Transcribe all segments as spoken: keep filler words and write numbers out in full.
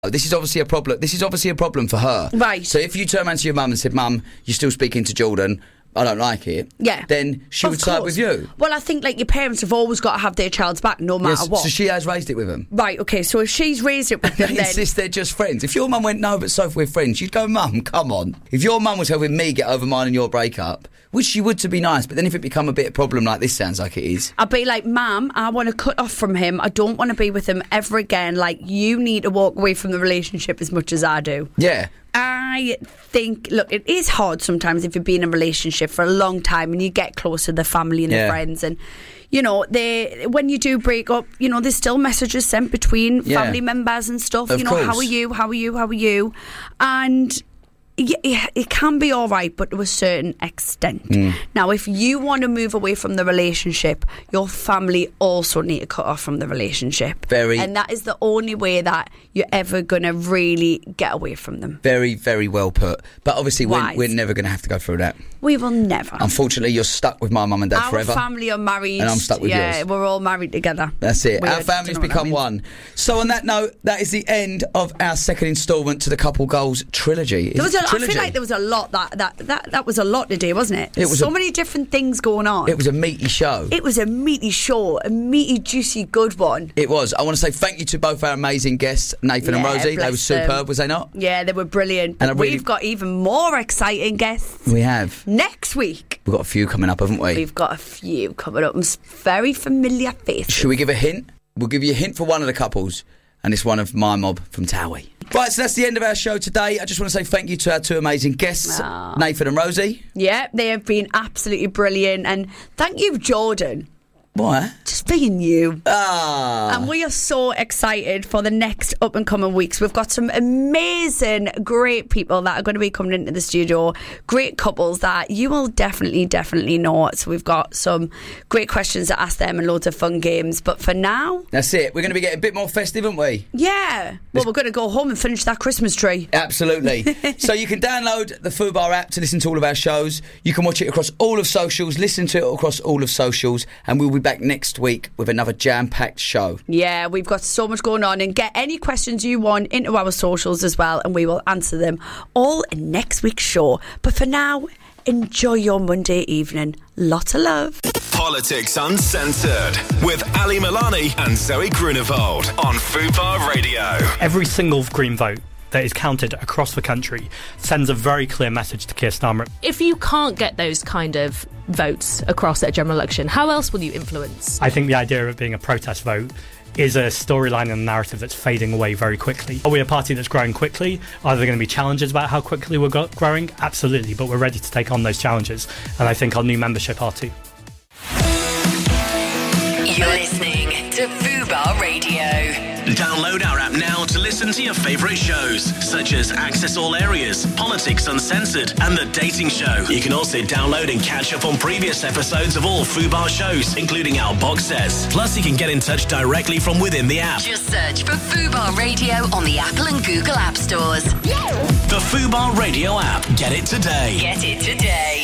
This is obviously a problem. This is obviously a problem for her. Right. So if you turn around to your mum and said, Mum, you're still speaking to Jordan, I don't like it. Yeah. Then she Of would side course. with you. Well, I think like your parents have always got to have their child's back, no matter Yes, what. so she has raised it with them. Right. Okay. So if she's raised it with them, They then insist they're just friends. If your mum went, no, but Sophie, we're friends, you'd go, Mum, come on. If your mum was helping me get over mine and your breakup, which she would to be nice, but then if it become a bit of a problem like this sounds like it is. I'd be like, Mum, I want to cut off from him. I don't want to be with him ever again. Like, you need to walk away from the relationship as much as I do. Yeah. I think, look, it is hard sometimes if you've been in a relationship for a long time and you get close to the family and Yeah. the friends, and you know, they when you do break up, you know, there's still messages sent between Yeah. family members and stuff. Of you know, how course. are you? How are you? How are you? And yeah, it can be all right, but to a certain extent. Mm. Now, if you want to move away from the relationship, your family also need to cut off from the relationship. Very. And that is the only way that you're ever going to really get away from them. Very, very well put. But obviously, we're, Wise. we're never going to have to go through that. We will never. Unfortunately, you're stuck with my mum and dad Our forever. family are married. And I'm stuck with yeah, yours. we're all married together. That's it. Weird. Our families Don't know what that become means. one. So on that note, that is the end of our second instalment to the Couple Goals trilogy. Is There was it a, I trilogy? feel like there was a lot that that that, that was a lot today, wasn't it? It was so a- many different things going on. It was a meaty show. It was a meaty show, a meaty, juicy, good one. It was. I want to say thank you to both our amazing guests, Nathan and Yeah, Rosie. They bless were superb, them. was they not? Yeah, they were brilliant. And I really- We've got even more exciting guests We have. next week. We've got a few coming up, haven't we? We've got a few coming up. Some very familiar faces. Should we give a hint? We'll give you a hint for one of the couples, and it's one of my mob from Towie. Right, so that's the end of our show today. I just want to say thank you to our two amazing guests, Aww. Nathan and Rosie. Yeah, they have been absolutely brilliant. And thank you, Jordan, Why? just being you. Ah. And we are so excited for the next up and coming weeks. We've got some amazing, great people that are going to be coming into the studio. Great couples that you will definitely, definitely know. So we've got some great questions to ask them and loads of fun games. But for now, That's it. We're going to be getting a bit more festive, aren't we? yeah. Well, we're going to go home and finish that Christmas tree. Absolutely. So you can download the Fubar app to listen to all of our shows. You can watch it across all of socials, listen to it across all of socials, and we'll be back next week with another jam-packed show. Yeah, we've got so much going on, and get any questions you want into our socials as well, and we will answer them all in next week's show. But for now, enjoy your Monday evening. Lot of love. Politics Uncensored with Ali Milani and Zoe Grunewald on Fubar Radio. Every single Green vote that is counted across the country sends a very clear message to Keir Starmer. If you can't get those kind of votes across at a general election, how else will you influence? I think the idea of it being a protest vote is a storyline and a narrative that's fading away very quickly. Are we a party that's growing quickly? Are there going to be challenges about how quickly we're go- growing? Absolutely, but we're ready to take on those challenges, and I think our new membership are too. You're listening to Fubar Radio. Download our app now to listen to your favourite shows, such as Access All Areas, Politics Uncensored, and The Dating Show. You can also download and catch up on previous episodes of all Fubar shows, including our box sets. Plus, you can get in touch directly from within the app. Just search for Fubar Radio on the Apple and Google App Stores. The Fubar Radio app. Get it today. Get it today.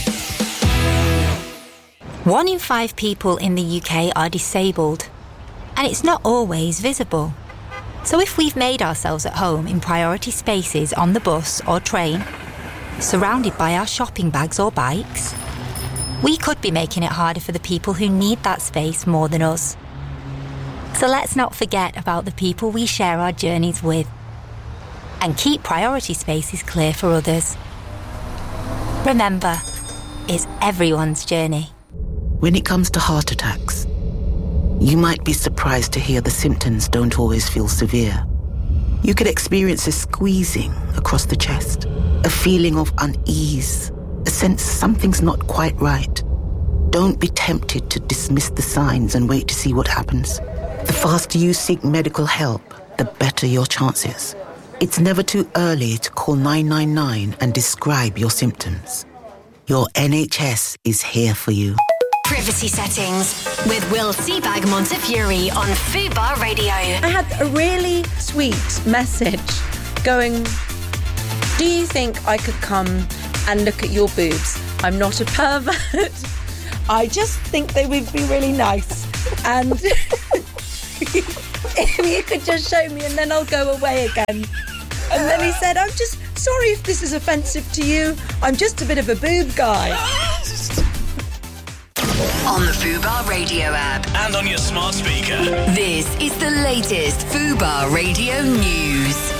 One in five people in the U K are disabled, and it's not always visible. So if we've made ourselves at home in priority spaces on the bus or train, surrounded by our shopping bags or bikes, we could be making it harder for the people who need that space more than us. So let's not forget about the people we share our journeys with, and keep priority spaces clear for others. Remember, it's everyone's journey. When it comes to heart attacks, you might be surprised to hear the symptoms don't always feel severe. You could experience a squeezing across the chest, a feeling of unease, a sense something's not quite right. Don't be tempted to dismiss the signs and wait to see what happens. The faster you seek medical help, the better your chances. It's never too early to call nine nine nine and describe your symptoms. Your N H S is here for you. Privacy settings with Will Seabag Montefiore on Fubar Radio. I had a really sweet message going, do you think I could come and look at your boobs? I'm not a pervert. I just think they would be really nice. And If you could just show me and then I'll go away again. And then he said, I'm just sorry if this is offensive to you. I'm just a bit of a boob guy. On the Fubar Radio app. And on your smart speaker. This is the latest Fubar Radio news.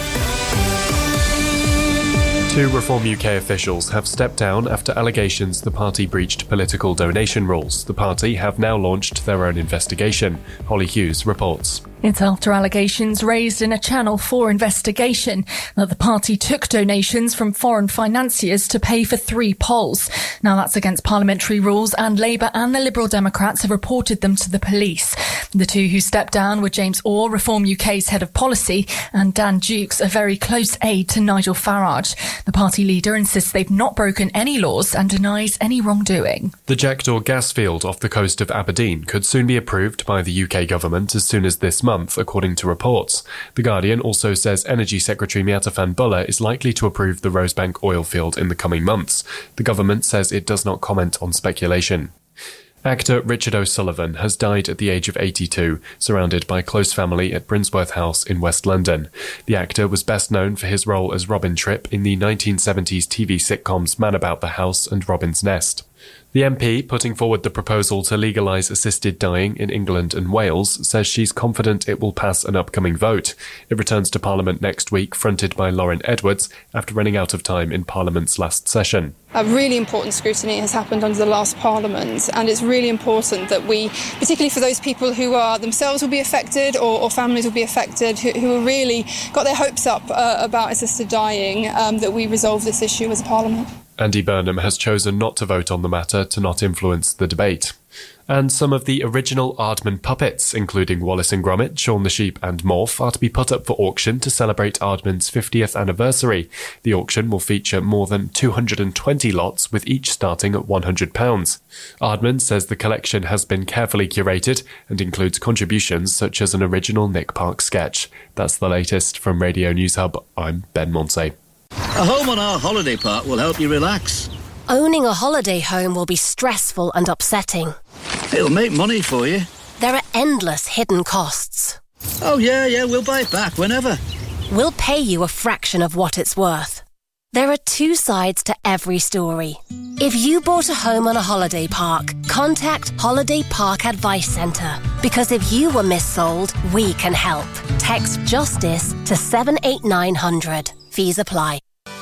Two Reform U K officials have stepped down after allegations the party breached political donation rules. The party have now launched their own investigation. Holly Hughes reports. It's after allegations raised in a Channel four investigation that the party took donations from foreign financiers to pay for three polls. Now that's against parliamentary rules, and Labour and the Liberal Democrats have reported them to the police. The two who stepped down were James Orr, Reform U K's head of policy, and Dan Dukes, a very close aide to Nigel Farage. The party leader insists they've not broken any laws and denies any wrongdoing. The Jackdaw gas field off the coast of Aberdeen could soon be approved by the U K government as soon as this month, according to reports. The Guardian also says Energy Secretary Miatta Fawn Bullough is likely to approve the Rosebank oil field in the coming months. The government says it does not comment on speculation. Actor Richard O'Sullivan has died at the age of eighty-two, surrounded by close family at Brinsworth House in West London. The actor was best known for his role as Robin Tripp in the nineteen seventies T V sitcoms Man About the House and Robin's Nest. The M P putting forward the proposal to legalise assisted dying in England and Wales says she's confident it will pass an upcoming vote. It returns to Parliament next week, fronted by Lauren Edwards, after running out of time in Parliament's last session. A really important scrutiny has happened under the last Parliament, and it's really important that we, particularly for those people who are themselves will be affected or, or families will be affected, who, who have really got their hopes up uh, about assisted dying, um, that we resolve this issue as a Parliament. Andy Burnham has chosen not to vote on the matter to not influence the debate. And some of the original Aardman puppets, including Wallace and Gromit, Shaun the Sheep and Morph, are to be put up for auction to celebrate Aardman's fiftieth anniversary. The auction will feature more than two hundred twenty lots, with each starting at one hundred pounds. Aardman says the collection has been carefully curated and includes contributions such as an original Nick Park sketch. That's the latest from Radio News Hub. I'm Ben Monsey. A home on our holiday park will help you relax. Owning a holiday home will be stressful and upsetting. It'll make money for you. There are endless hidden costs. Oh, yeah, yeah, we'll buy it back whenever. We'll pay you a fraction of what it's worth. There are two sides to every story. If you bought a home on a holiday park, contact Holiday Park Advice Centre. Because if you were missold, we can help. Text JUSTICE to seven eight nine hundred. Fees apply.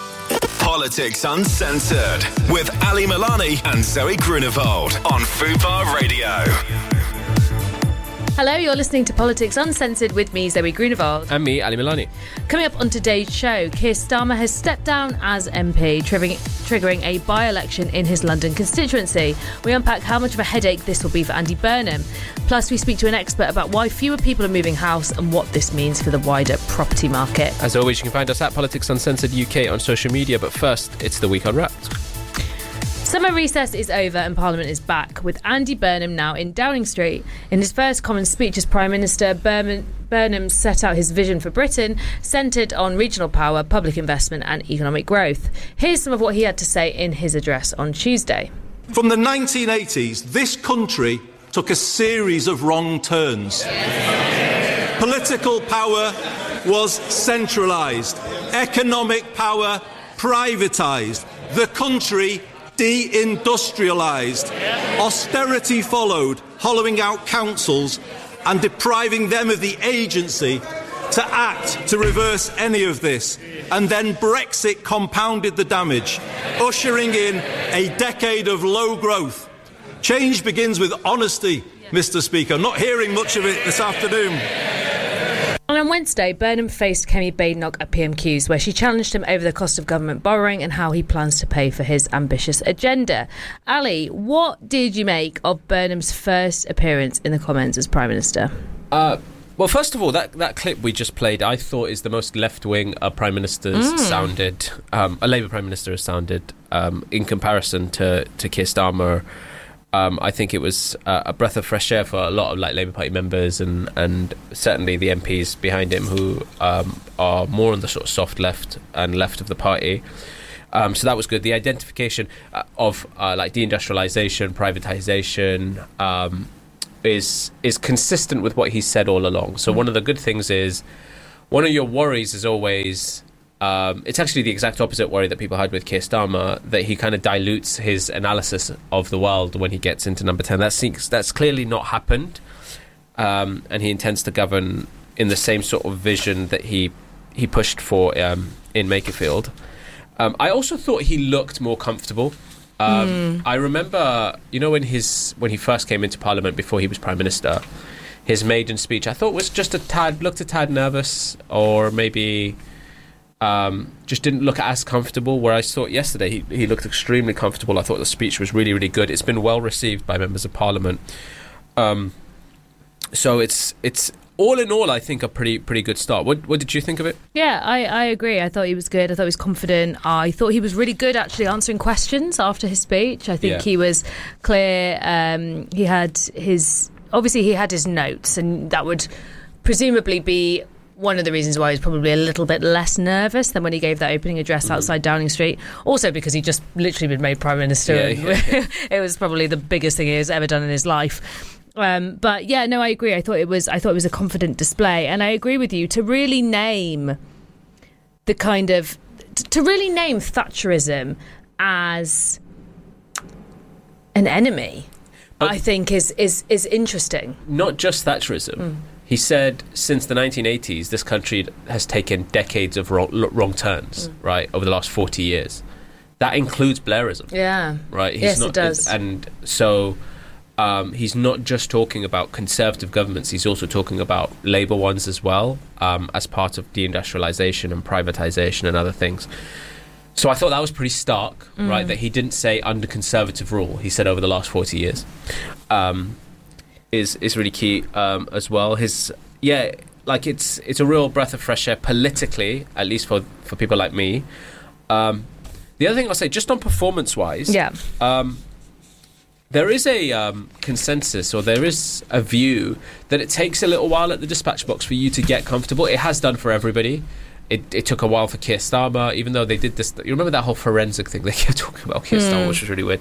Politics Uncensored with Ali Milani and Zoe Grunewald on Fubar Radio. Hello, you're listening to Politics Uncensored with me, Zoe Grunewald. And me, Ali Milani. Coming up on today's show, Keir Starmer has stepped down as M P, triggering, triggering a by-election in his London constituency. We unpack how much of a headache this will be for Andy Burnham. Plus, we speak to an expert about why fewer people are moving house and what this means for the wider property market. As always, you can find us at Politics Uncensored U K on social media, but first, it's the Week on Wrapped. Summer recess is over and Parliament is back, with Andy Burnham now in Downing Street. In his first Commons speech as Prime Minister, Burnham, Burnham set out his vision for Britain, centred on regional power, public investment and economic growth. Here's some of what he had to say in his address on Tuesday. From the nineteen eighties, this country took a series of wrong turns. Political power was centralised, economic power privatised, the country de-industrialised. Austerity followed, hollowing out councils and depriving them of the agency to act to reverse any of this. And then Brexit compounded the damage, ushering in a decade of low growth. Change begins with honesty, Mister Speaker. I'm not hearing much of it this afternoon. And on Wednesday, Burnham faced Kemi Badenoch at P M Qs, where she challenged him over the cost of government borrowing and how he plans to pay for his ambitious agenda. Ali, what did you make of Burnham's first appearance in the Commons as Prime Minister? Uh, well, first of all, that, that clip we just played, I thought is the most left-wing a Prime Minister's Mm. sounded, um, a Labour Prime Minister has sounded um, in comparison to, to Keir Starmer. Um, I think it was uh, a breath of fresh air for a lot of like Labour Party members and, and certainly the M Ps behind him who um, are more on the sort of soft left and left of the party. Um, so that was good. The identification uh, of uh, like deindustrialisation, privatisation, um, is is consistent with what he's said all along. So mm. one of the good things is, one of your worries is always, um, it's actually the exact opposite worry that people had with Keir Starmer, that he kind of dilutes his analysis of the world when he gets into number ten. That's, that's clearly not happened, um, and he intends to govern in the same sort of vision that he he pushed for um, in Makerfield. Um, I also thought he looked more comfortable. Um, mm. I remember, you know, when his when he first came into Parliament before he was Prime Minister, his maiden speech I thought was just a tad, looked a tad nervous, or maybe um, just didn't look as comfortable, where I thought yesterday he, he looked extremely comfortable. I thought the speech was really, really good. It's been well received by members of Parliament. Um, so it's it's all in all, I think, a pretty pretty good start. What what did you think of it? Yeah, I, I agree. I thought he was good. I thought he was confident. I thought he was really good actually answering questions after his speech. I think Yeah. he was clear. Um, he had his... Obviously, he had his notes, and that would presumably be one of the reasons why he was probably a little bit less nervous than when he gave that opening address mm. outside Downing Street. Also because he just literally been made Prime Minister. Yeah, yeah, yeah. It was probably the biggest thing he has ever done in his life. Um, but yeah, no, I agree. I thought it was. I thought it was a confident display, and I agree with you. To really name the kind of to really name Thatcherism as an enemy, But I think is is is interesting. Not just Thatcherism. Mm. He said since the nineteen eighties, this country has taken decades of wrong, wrong turns, Mm. right, over the last forty years. That includes Blairism. Yeah. Right? He's Yes, not, it does. And so um, he's not just talking about Conservative governments, he's also talking about Labour ones as well, um, as part of deindustrialisation and privatisation and other things. So I thought that was pretty stark, Mm. right, that he didn't say under Conservative rule. He said over the last forty years. Um, is is really key um, as well. His yeah, like it's it's a real breath of fresh air politically, at least for, for people like me. Um, the other thing I'll say, just on performance-wise, Yeah. um, there is a um, consensus, or there is a view that it takes a little while at the dispatch box for you to get comfortable. It has done for everybody. It, it took a while for Keir Starmer, even though they did this. You remember that whole forensic thing they kept talking about Keir Hmm. Starmer, which was really weird.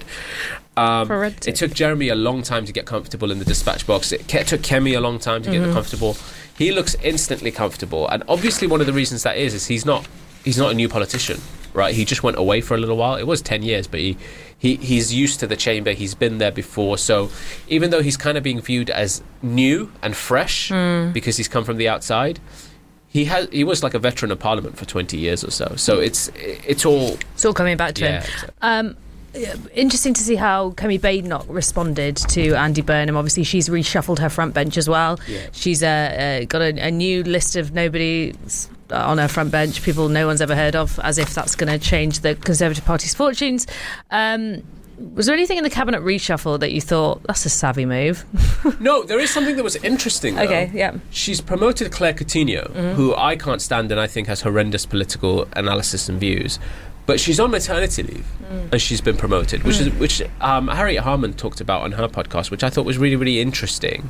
Um, Forensic. it took Jeremy a long time to get comfortable in the dispatch box. It ke- took Kemi a long time to Mhm. get comfortable. He looks instantly comfortable, and obviously one of the reasons that is is he's not he's not a new politician, right? He just went away for a little while. It was ten years, but he, he he's used to the chamber. He's been there before, so even though he's kind of being viewed as new and fresh Mm. because he's come from the outside, he has he was like a veteran of Parliament for twenty years or so. So it's it's all It's all coming back to Yeah, him. exactly. Um, yeah, interesting to see how Kemi Badenoch responded to Andy Burnham. Obviously, she's reshuffled her front bench as well. Yeah. She's uh, uh, got a, a new list of nobody on her front bench, people no one's ever heard of, as if that's going to change the Conservative Party's fortunes. Um, was there anything in the cabinet reshuffle that you thought, that's a savvy move? No, there is something that was interesting, though. Okay, yeah. She's promoted Claire Coutinho, Mhm. who I can't stand and I think has horrendous political analysis and views. But she's on maternity leave, Mm. and she's been promoted, which Mm. is which um, Harriet Harman talked about on her podcast, which I thought was really, really interesting.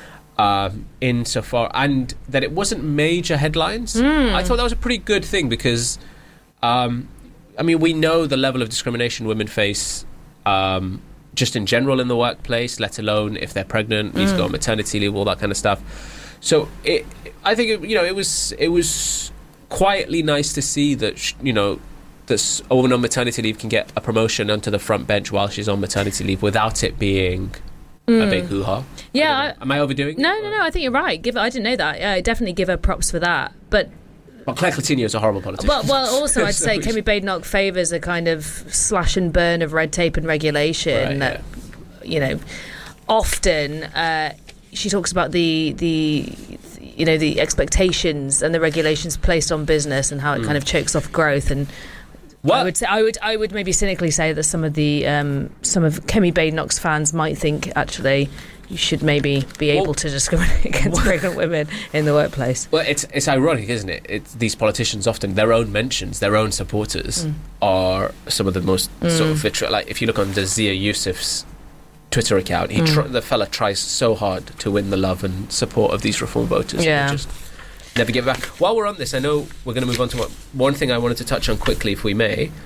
Um, insofar, and that it wasn't major headlines. Mm. I thought that was a pretty good thing because, um, I mean, we know the level of discrimination women face. Um, just in general in the workplace, let alone if they're pregnant, need to Mm. go on maternity leave, all that kind of stuff. So it, I think it, you know, it was it was quietly nice to see that sh- you know that a woman on maternity leave can get a promotion onto the front bench while she's on maternity leave without it being a Mm. big hoo-ha. Yeah. I, Am I overdoing it? no, no, no. I think you're right. Give. I didn't know that. Yeah, definitely give her props for that. But Well, Claire Coutinho is a horrible politician. well, well also I'd So say it's- Kemi Badenoch favours a kind of slash and burn of red tape and regulation Right, that you know often uh, she talks about the the you know the expectations and the regulations placed on business and how it Mm. kind of chokes off growth. And I would say I would I would maybe cynically say that some of the um, some of Kemi Badenoch's fans might think actually you should maybe be able Well- to discriminate against pregnant women in the workplace. Well, it's it's ironic, isn't it? It's these politicians often their own mentions, their own supporters Mm. are some of the most sort of Mm. vitriol. Like if you look on the Zia Yusuf's Twitter account, he Mm. tr- the fella tries so hard to win the love and support of these reform voters. who Yeah. just never give it back. While we're on this, I know we're going to move on to what, one thing I wanted to touch on quickly, if we may.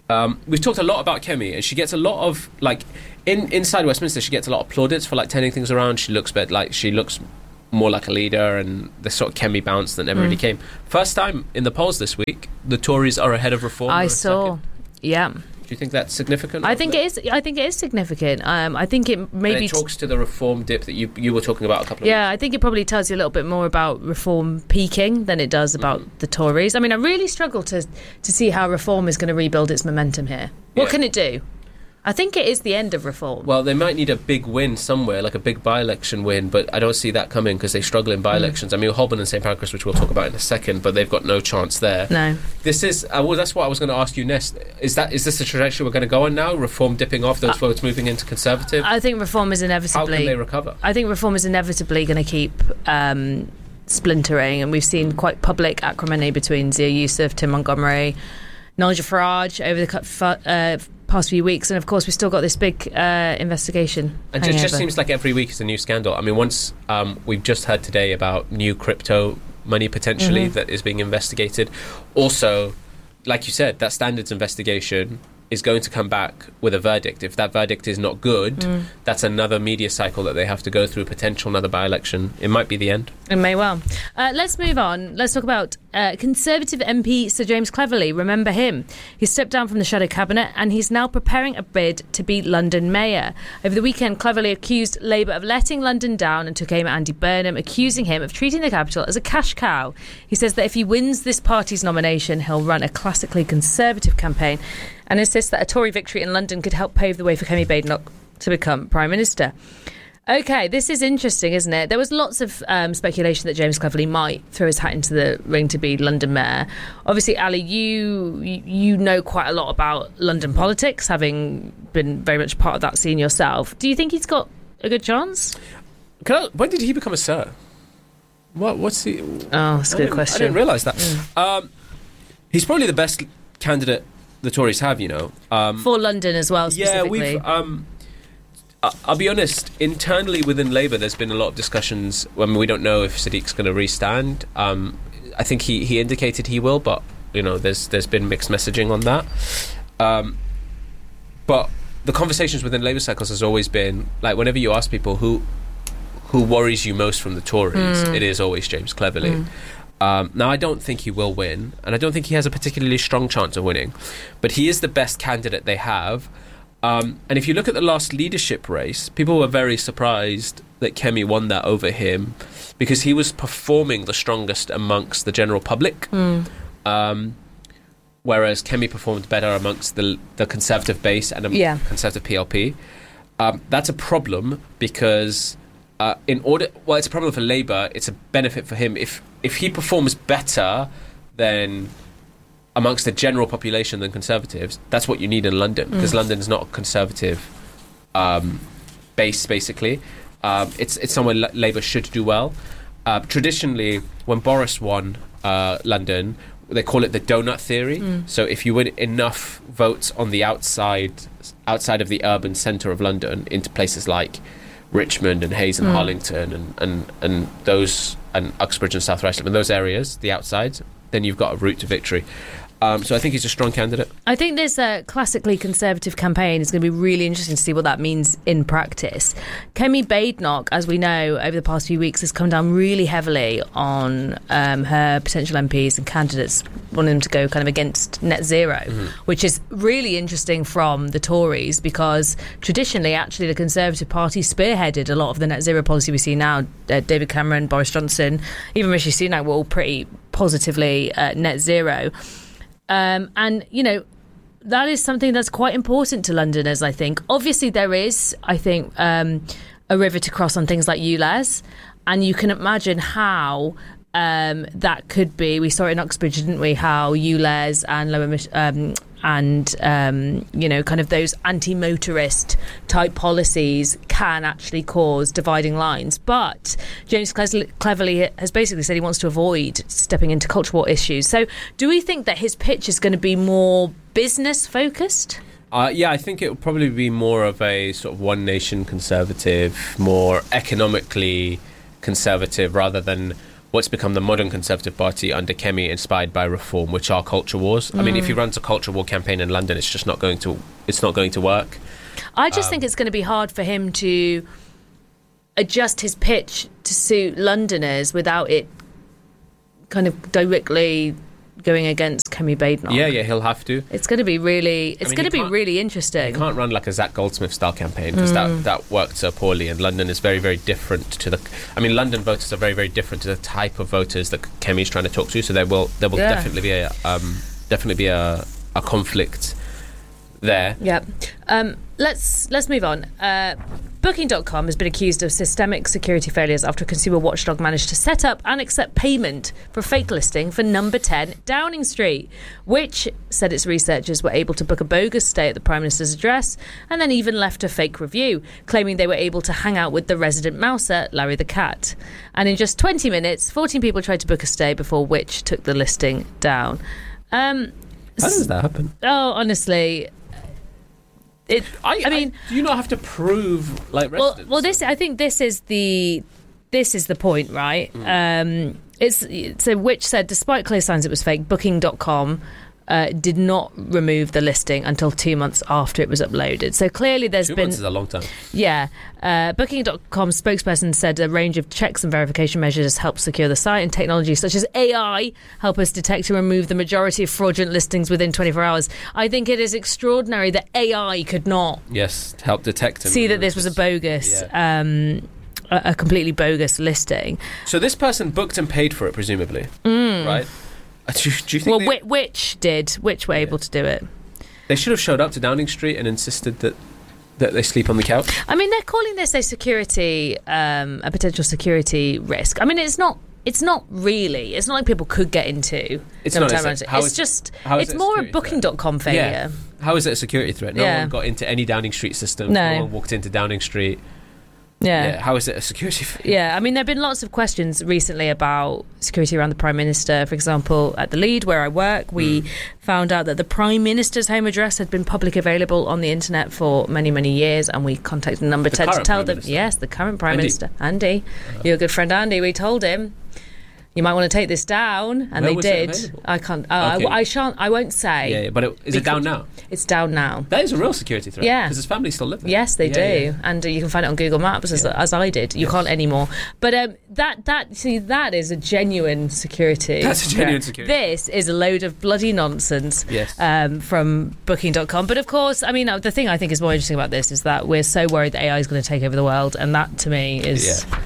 Um, we've talked a lot about Kemi, and she gets a lot of like in inside Westminster. She gets a lot of plaudits for like turning things around. She looks bit like she looks more like a leader, and the sort of Kemi bounce that never Mm. really came. First time in the polls this week, the Tories are ahead of Reform. I for a saw. second. Yeah. Do you think that's significant? I think it is. I think it is significant. Um, I think it And maybe. it talks to the Reform dip that you you were talking about a couple of Yeah, I think it probably tells you a little bit more about Reform peaking than it does about Mm-hmm. the Tories. I mean, I really struggle to to see how Reform is going to rebuild its momentum here. What Yeah. can it do? I think it is the end of Reform. Well, they might need a big win somewhere, like a big by-election win, but I don't see that coming because they struggle in by-elections. I mean, Holborn and Saint Pancras, which we'll talk about in a second, but they've got no chance there. No. This is, uh, well, that's what I was going to ask you next. Is that is this the trajectory we're going to go on now? Reform dipping off, those votes moving into Conservative? I think Reform is inevitably. How can they recover? I think Reform is inevitably going to keep um, splintering, and we've seen quite public acrimony between Zia Youssef, Tim Montgomery, Nigel Farage over the cu- fu- uh, past few weeks, and of course we've still got this big uh, investigation. And it just hangover. seems like every week is a new scandal. I mean, once um, we've just heard today about new crypto money potentially Mhm. that is being investigated. Also, like you said, that standards investigation is going to come back with a verdict. If that verdict is not good, Mm. that's another media cycle that they have to go through, potential another by-election. It might be the end. It may well. Uh, let's move on. Let's talk about uh, Conservative M P Sir James Cleverly. Remember him? He stepped down from the Shadow Cabinet and he's now preparing a bid to be London Mayor. Over the weekend, Cleverly accused Labour of letting London down and took aim at Andy Burnham, accusing him of treating the capital as a cash cow. He says that if he wins this party's nomination, he'll run a classically Conservative campaign and insists that a Tory victory in London could help pave the way for Kemi Badenoch to become Prime Minister. OK, this is interesting, isn't it? There was lots of um, speculation that James Cleverly might throw his hat into the ring to be London Mayor. Obviously, Ali, you you know quite a lot about London politics, having been very much part of that scene yourself. Do you think he's got a good chance? Can I, when did he become a Sir? What? What's he? Oh, that's a good question. I didn't realise that. Mm. Um, he's probably the best candidate the Tories have, you know. Um, For London as well, yeah, specifically. we've... Um, I- I'll be honest, internally within Labour there's been a lot of discussions when we don't know if Sadiq's going to restand. Um, I think he, he indicated he will, but you know there's there's been mixed messaging on that. Um, but the conversations within Labour circles has always been, like, whenever you ask people who who worries you most from the Tories, Mm. it is always James Cleverly. Mm. Um, now, I don't think he will win, and I don't think he has a particularly strong chance of winning, but he is the best candidate they have. Um, and if you look at the last leadership race, people were very surprised that Kemi won that over him because he was performing the strongest amongst the general public, Mm. um, whereas Kemi performed better amongst the, the Conservative base and a Yeah. Conservative P L P. Um, that's a problem because uh, in order, well, it's a problem for Labour. It's a benefit for him if if he performs better than amongst the general population than Conservatives. That's what you need in London because Mm. London's not a Conservative um, base. Basically, um, it's it's somewhere L- Labour should do well. Uh, traditionally, when Boris won uh, London, they call it the donut theory. Mm. So if you win enough votes on the outside outside of the urban centre of London into places like Richmond and Hayes and Mm. Harlington and, and, and those and Uxbridge and South Wrexham and those areas, the outsides, then you've got a route to victory. Um, so I think he's a strong candidate. I think this uh, classically Conservative campaign is going to be really interesting to see what that means in practice. Kemi Badenoch, as we know, over the past few weeks has come down really heavily on um, her potential M Ps and candidates wanting them to go kind of against net zero, Mm-hmm. which is really interesting from the Tories because traditionally, actually, the Conservative Party spearheaded a lot of the net zero policy we see now. Uh, David Cameron, Boris Johnson, even Rishi Sunak were all pretty positively uh, net zero. Um, and, you know, that is something that's quite important to Londoners, I think. Obviously, there is, I think, um, a river to cross on things like ULEZ. And you can imagine how um, that could be. We saw it in Uxbridge, didn't we? How ULEZ and low emission, um, and, um, you know, kind of those anti-motorist type policies can actually cause dividing lines. But James Cleverly has basically said he wants to avoid stepping into culture war issues. So do we think that his pitch is going to be more business focused? Uh, yeah, I think it will probably be more of a sort of one nation conservative, more economically conservative rather than what's become the modern Conservative Party under Kemi, inspired by reform, which are culture wars. Mm. I mean, if he runs a culture war campaign in London, it's just not going to it's not going to work. I just um, think it's going to be hard for him to adjust his pitch to suit Londoners without it kind of directly going against Kemi Badenoch. Yeah, yeah, he'll have to. It's going to be really, it's I mean, going to be really interesting. You can't run like a Zach Goldsmith style campaign because mm. that, that worked so poorly, and London is very, very different to the... I mean, London voters are very, very different to the type of voters that Kemi's trying to talk to, so there will there will yeah. definitely be a um, definitely be a, a conflict there. Yeah. Um, let's let's move on. Uh, Booking dot com has been accused of systemic security failures after a consumer watchdog managed to set up and accept payment for a fake listing for number ten Downing Street, which said its researchers were able to book a bogus stay at the Prime Minister's address and then even left a fake review, claiming they were able to hang out with the resident mouser, Larry the Cat. And in just twenty minutes, fourteen people tried to book a stay before Which took the listing down. Um, How does that happen? Oh, honestly... It, I, I mean, I, do you not have to prove like well, residence? well, this I think this is the this is the point, right? Mm. Um, it's so Which said, despite clear signs it was fake, Booking dot com uh, did not remove the listing until two months after it was uploaded. So clearly, there's two been months is a long time. Yeah, uh, Booking dot com's spokesperson said a range of checks and verification measures help secure the site, and technology such as A I help us detect and remove the majority of fraudulent listings within twenty-four hours. I think it is extraordinary that A I could not yes help detect and see that this was a bogus. Yeah. Um, a, a completely bogus listing. So this person booked and paid for it, presumably, mm. right? Do you, do you think well, they, Which did? Which were able yeah. to do it? They should have showed up to Downing Street and insisted that that they sleep on the couch. I mean, they're calling this a security, um, a potential security risk. I mean, it's not. It's not really. It's not like people could get into. It's not. It's, it's is, just. It's it more a Booking dot com failure. Yeah. How is it a security threat? No yeah. one got into any Downing Street system. No. no one walked into Downing Street. Yeah. yeah. How is it a security failure? Yeah, I mean, there have been lots of questions recently about security around the Prime Minister. For example, at the Lead, where I work, we mm. found out that the Prime Minister's home address had been publicly available on the internet for many, many years, and we contacted number the ten to tell Prime them. Minister. Yes, the current Prime Andy. Minister, Andy. Uh-huh. Your good friend Andy. We told him, you might want to take this down, and Where they was did. It available? I can't. Uh, okay. I, I shan't. I won't say. Yeah, yeah but it, is it down now? It's down now. That is a real security threat. Yeah, because his family still live there. Yes, they yeah, do, yeah. and uh, you can find it on Google Maps as, yeah. as I did. You yes. can't anymore. But um, that that see that is a genuine security. That's a genuine threat. security. This is a load of bloody nonsense. Yes. Um, from Booking dot com. But of course, I mean, uh, the thing I think is more interesting about this is that we're so worried that A I is going to take over the world, and that to me is, yeah.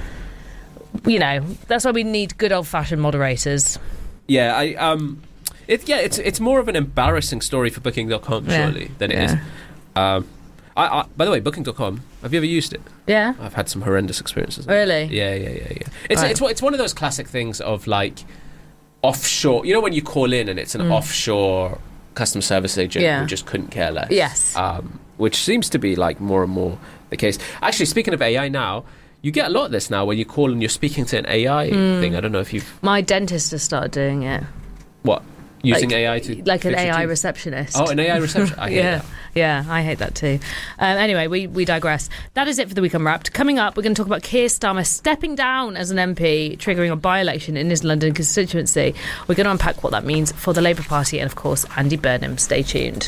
you know, that's why we need good old fashioned moderators. Yeah, I um, it yeah, it's it's more of an embarrassing story for Booking dot com surely yeah. than it yeah. is. Um, I, I by the way, Booking dot com. Have you ever used it? Yeah, I've had some horrendous experiences. Really? Yeah, yeah, yeah, yeah. It's right. it's it's one of those classic things of like offshore. You know when you call in and it's an mm. offshore customer service agent yeah. who just couldn't care less. Yes. Um, which seems to be like more and more the case. Actually, speaking of A I now. You get a lot of this now when you call and you're speaking to an A I mm. thing. I don't know if you've... My dentist has started doing it. What? Using like, A I to... Like an A I receptionist. Oh, an A I receptionist. I hate yeah. that. Yeah, I hate that too. Um, anyway, we, we digress. That is it for the Week Unwrapped. Coming up, we're going to talk about Keir Starmer stepping down as an M P, triggering a by-election in his London constituency. We're going to unpack what that means for the Labour Party and, of course, Andy Burnham. Stay tuned.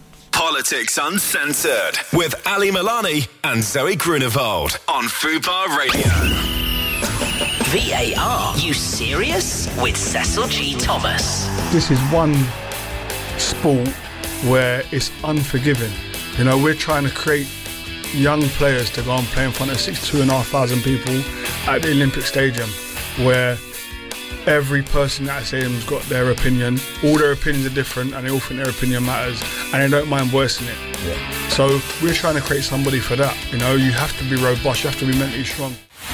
Politics Uncensored with Ali Milani and Zoe Grunewald on Fubar Radio. V A R, you serious? With Cecil G. Thomas. This is one sport where it's unforgiving. You know, we're trying to create young players to go and play in front of sixty-two and a half thousand people at the Olympic Stadium, where every person at that stadium's got their opinion. All their opinions are different, and they all think their opinion matters, and they don't mind voicing it. Yeah. So we're trying to create somebody for that. You know, you have to be robust, you have to be mentally strong.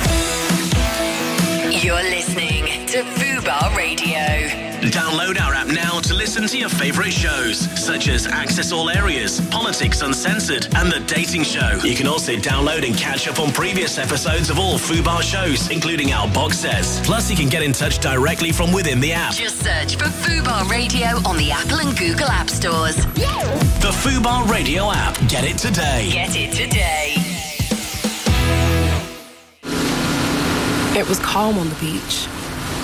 You're listening to Fubar Radio. Download our app now to listen to your favourite shows, such as Access All Areas, Politics Uncensored, and The Dating Show. You can also download and catch up on previous episodes of all Fubar shows, including our box sets. Plus, you can get in touch directly from within the app. Just search for Fubar Radio on the Apple and Google App Stores. The Fubar Radio app. Get it today. Get it today. It was calm on the beach.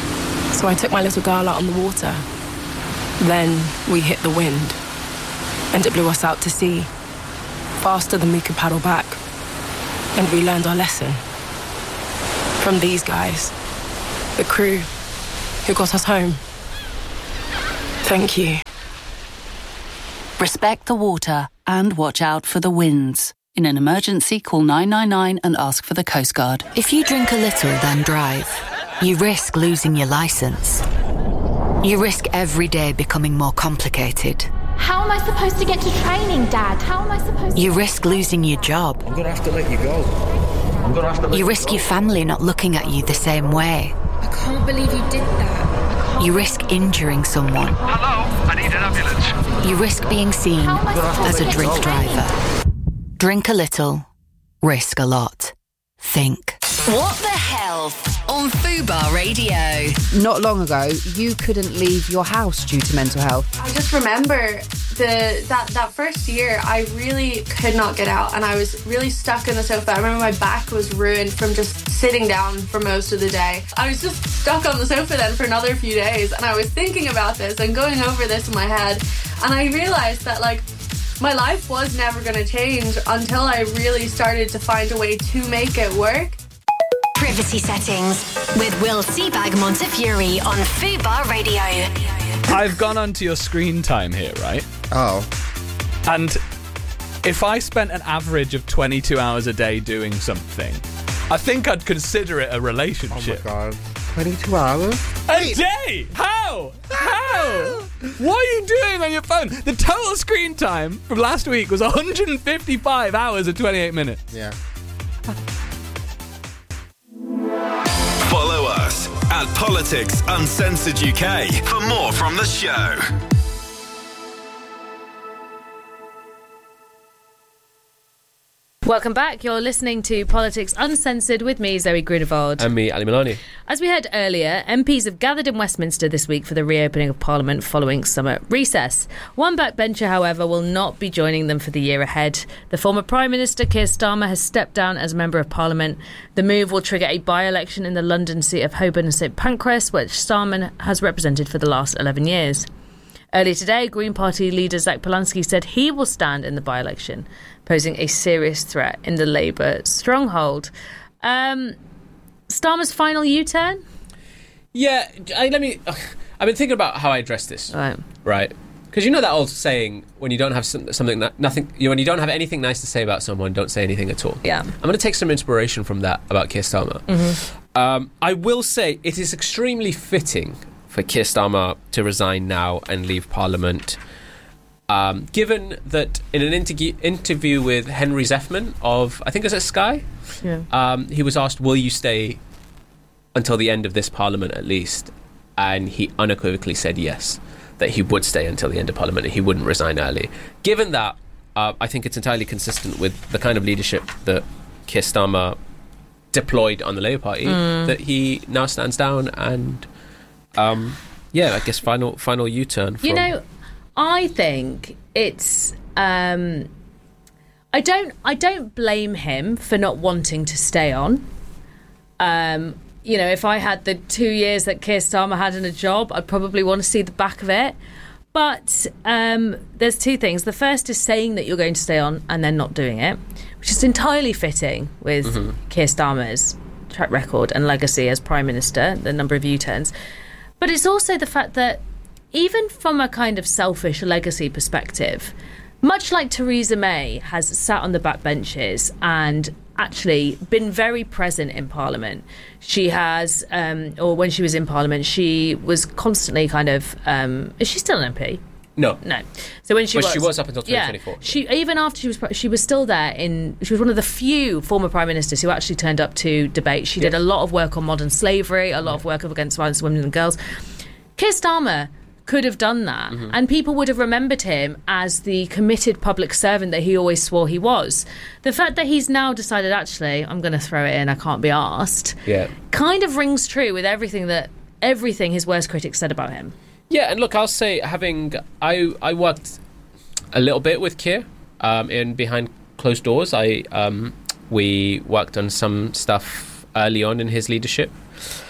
So I took my little girl out on the water. Then we hit the wind, and it blew us out to sea, faster than we could paddle back. And we learned our lesson from these guys, the crew who got us home. Thank you. Respect the water and watch out for the winds. In an emergency, call nine nine nine and ask for the Coast Guard. If you drink a little, then drive, you risk losing your licence. You risk every day becoming more complicated. How am I supposed to get to training, Dad? How am I supposed to... You risk losing your job. I'm going to have to let you go. I'm going to have to let You you risk go. your family not looking at you the same way. I can't believe you did that. You risk injuring someone. Hello, I need an ambulance. You risk being seen as a drink driver. Drink a little, risk a lot. Think. What the Health on Fubar Radio. Not long ago, you couldn't leave your house due to mental health. I just remember the that, that first year, I really could not get out and I was really stuck in the sofa. I remember my back was ruined from just sitting down for most of the day. I was just stuck on the sofa then for another few days and I was thinking about this and going over this in my head, and I realised that, like, my life was never going to change until I really started to find a way to make it work. Privacy settings with Will Seabag Montefiore on Fubar Radio. I've gone onto your screen time here, right? Oh. And if I spent an average of twenty-two hours a day doing something, I think I'd consider it a relationship. Oh my God. twenty-two hours? A day? How? How? What are you doing on your phone? The total screen time from last week was one hundred fifty-five hours and twenty-eight minutes. Yeah. Follow us at Politics Uncensored U K for more from the show. Welcome back. You're listening to Politics Uncensored with me, Zoe Grunewald. And me, Ali Milani. As we heard earlier, M Ps have gathered in Westminster this week for the reopening of Parliament following summer recess. One backbencher, however, will not be joining them for the year ahead. The former Prime Minister, Keir Starmer, has stepped down as Member of Parliament. The move will trigger a by-election in the London seat of Holborn and St Pancras, which Starmer has represented for the last eleven years. Earlier today, Green Party leader Zach Polanski said he will stand in the by-election, posing a serious threat in the Labour stronghold. Um, Starmer's final U-turn? Yeah, I, let me... I've been thinking about how I address this. Right. Right. Because you know that old saying, when you don't have some, something... That, nothing. You, when you don't have anything nice to say about someone, don't say anything at all. Yeah. I'm going to take some inspiration from that about Keir Starmer. Mm-hmm. Um, I will say it is extremely fitting for Keir Starmer to resign now and leave Parliament, um, given that in an interg- interview with Henry Zeffman of, I think it was at Sky, yeah. um, he was asked, will you stay until the end of this Parliament at least? And he unequivocally said yes, that he would stay until the end of Parliament and he wouldn't resign early. Given that, uh, I think it's entirely consistent with the kind of leadership that Keir Starmer deployed on the Labour Party, Mm. that he now stands down and... Um, yeah, I guess final final U-turn. From You know, I think it's. Um, I don't. I don't blame him for not wanting to stay on. Um, you know, if I had the two years that Keir Starmer had in a job, I'd probably want to see the back of it. But um, there's two things. The first is saying that you're going to stay on and then not doing it, which is entirely fitting with Mhm. Keir Starmer's track record and legacy as Prime Minister, the number of U-turns. But it's also the fact that even from a kind of selfish legacy perspective, much like Theresa May has sat on the backbenches and actually been very present in Parliament. She has, um, or when she was in Parliament, she was constantly kind of, um, is she still an M P? No. No. So when she Well, was... she was up until twenty twenty-four. Yeah, she, even after she was... She was still there in... She was one of the few former Prime Ministers who actually turned up to debate. She did Yes. a lot of work on modern slavery, a lot of work against violence against women and girls. Keir Starmer could have done that, Mhm. and people would have remembered him as the committed public servant that he always swore he was. The fact that he's now decided, actually, I'm going to throw it in, I can't be arsed, Yeah. kind of rings true with everything that everything his worst critics said about him. Yeah, and look, I'll say, having I I worked a little bit with Keir um, in behind closed doors. I um, we worked on some stuff early on in his leadership.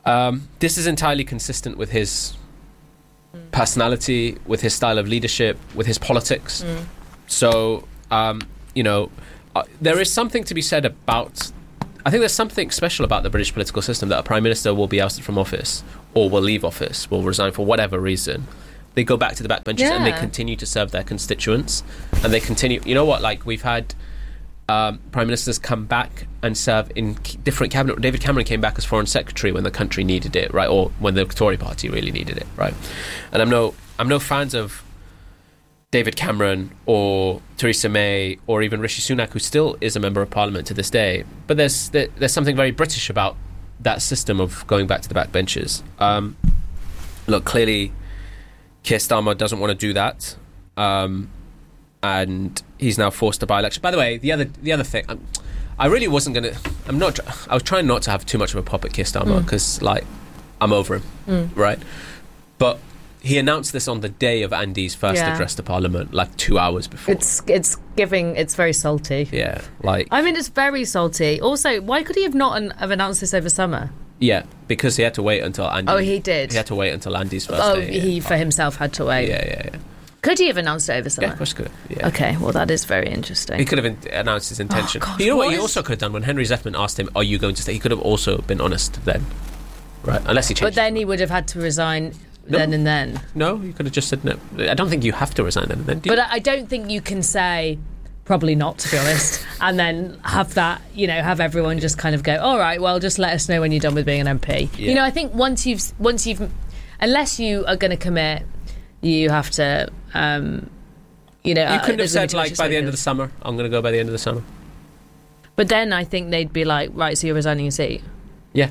Um, this is entirely consistent with his personality, with his style of leadership, with his politics. Mm. So, um, you know, uh, there is something to be said about... I think there's something special about the British political system, that a Prime Minister will be ousted from office or will leave office, will resign for whatever reason. They go back to the backbenches Yeah. and they continue to serve their constituents. And they continue... You know what? Like, we've had um, Prime Ministers come back and serve in k- different cabinet... David Cameron came back as Foreign Secretary when the country needed it, right? Or when the Tory party really needed it, right? And I'm no, I'm no fans of David Cameron or Theresa May or even Rishi Sunak, who still is a member of Parliament to this day. But there's there, there's something very British about that system of going back to the backbenches. Um, look, clearly, Keir Starmer doesn't want to do that, um, and he's now forced to by-election. By the way, the other the other thing, I'm, I really wasn't going to... I'm not... I was trying not to have too much of a pop at Keir Starmer because, mm. like, I'm over him, Mm. right? But he announced this on the day of Andy's first Yeah. address to Parliament, like two hours before. It's it's giving. It's very salty. Yeah, like... I mean, it's very salty. Also, why could he have not an, have announced this over summer? Yeah, because he had to wait until Andy... Oh, he did? He had to wait until Andy's first Oh, day. he for himself had to wait. Yeah, yeah, yeah. Could he have announced it over summer? Yeah, of course he could have. Yeah. Okay, well, that is very interesting. He could have in- announced his intention. Oh, gosh, you know what, what he is- also could have done? When Henry Zeffman asked him, are you going to stay? He could have also been honest then. Right, unless he But changed. then he would have had to resign No. then and then. No, you could have just said no. I don't think you have to resign then and then, do you? But I I don't think you can say, probably not, to be honest, and then have that, you know, have everyone just kind of go, all right, well, just let us know when you're done with being an M P. Yeah. You know, I think once you've, once you've, unless you are going to commit, you have to, um, you know... You uh, couldn't have there's gonna be said, too like, much by the end of excitement. the summer, I'm going to go by the end of the summer. But then I think they'd be like, right, so you're resigning your seat. Yeah.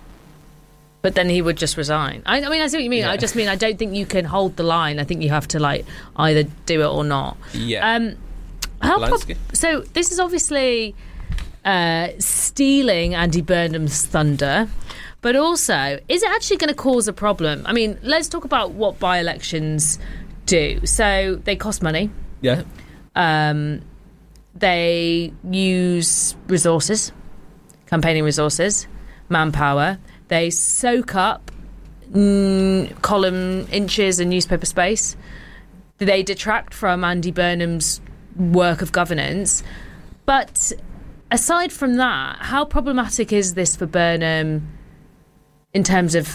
But then he would just resign. I, I mean, I see what you mean. Yeah. I just mean I don't think you can hold the line. I think you have to like either do it or not. Yeah. Um, how prob- Polanski? so this is obviously uh, stealing Andy Burnham's thunder, but also is it actually going to cause a problem? I mean, let's talk about what by-elections do. So they cost money. Yeah. Um, they use resources, campaigning resources, manpower. They soak up mm, column inches and newspaper space. They detract from Andy Burnham's work of governance. But aside from that, how problematic is this for Burnham in terms of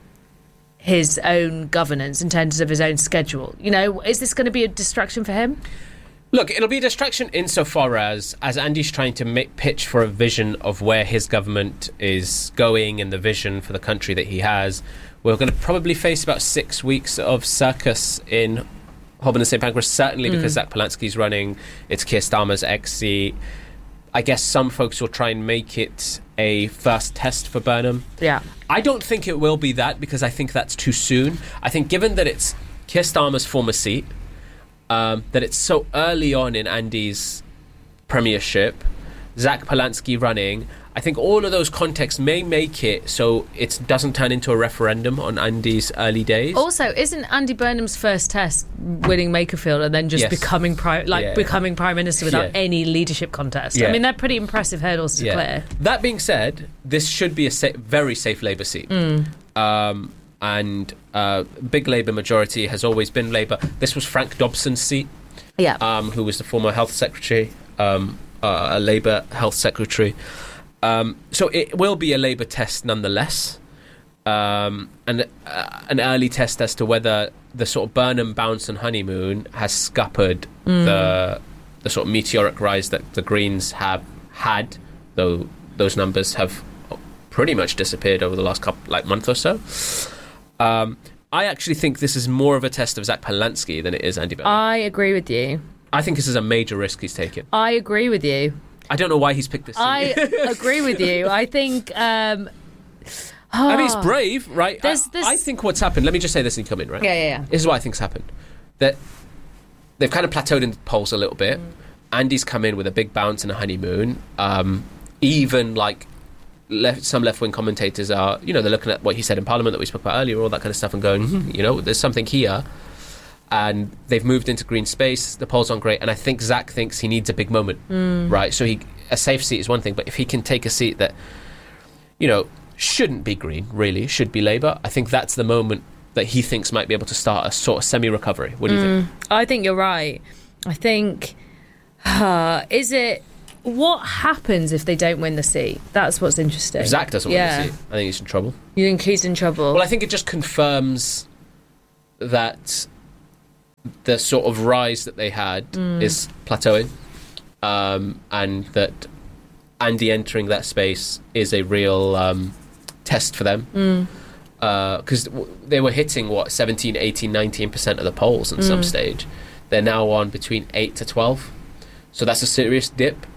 his own governance, in terms of his own schedule? You know, is this going to be a distraction for him? Look, it'll be a distraction insofar as, as Andy's trying to make, pitch for a vision of where his government is going and the vision for the country that he has. We're going to probably face about six weeks of circus in Holborn and Saint Pancras, certainly because Mm. Zach Polanski's running. It's Keir Starmer's ex-seat. I guess some folks will try and make it a first test for Burnham. Yeah. I don't think it will be that, because I think that's too soon. I think given that it's Keir Starmer's former seat, Um, that it's so early on in Andy's premiership, Zach Polanski running, I think all of those contexts may make it so it doesn't turn into a referendum on Andy's early days. Also, isn't Andy Burnham's first test winning Makerfield and then just Yes. becoming prime, like Yeah. becoming prime minister without Yeah. any leadership contest? Yeah. I mean, they're pretty impressive hurdles to Yeah. clear. That being said, this should be a sa- very safe Labour seat. Mm. Um, and uh, big Labour majority has always been Labour. This was Frank Dobson's seat, yeah, um, who was the former health secretary, um, uh, a Labour health secretary. Um, so it will be a Labour test nonetheless, um, and uh, an early test as to whether the sort of Burnham bounce and honeymoon has scuppered Mm. the the sort of meteoric rise that the Greens have had, though those numbers have pretty much disappeared over the last couple like month or so. Um, I actually think this is more of a test of Zach Polanski than it is Andy Burnham. I agree with you. I think this is a major risk he's taken. I agree with you. I don't know why he's picked this seat. I agree with you. I think. Um, I mean, it's brave, right? There's I, this- I think what's happened, let me just say this and you come in, right? Yeah, yeah, yeah. This is what I think's happened. That they've kind of plateaued in the polls a little bit. Mm. Andy's come in with a big bounce and a honeymoon. Um, even like left, some left-wing commentators are, you know, they're looking at what he said in Parliament that we spoke about earlier, all that kind of stuff, and going, hmm, you know, there's something here. And they've moved into green space. The polls aren't great, and I think Zach thinks he needs a big moment, Mm. right? So he, a safe seat is one thing, but if he can take a seat that, you know, shouldn't be Green, really, should be Labour. I think that's the moment that he thinks might be able to start a sort of semi-recovery. What do you Mm, think? I think you're right. I think, uh, is it, what happens if they don't win the seat? That's what's interesting. If Zach doesn't yeah. win the seat, I think he's in trouble. You think he's in trouble? Well, I think it just confirms that the sort of rise that they had Mm. is plateauing, um, and that Andy entering that space is a real um, test for them. Mm. Because w- they were hitting, what, seventeen, eighteen, nineteen percent of the polls at some Mm. stage. They're now on between eight to twelve. So that's a serious dip.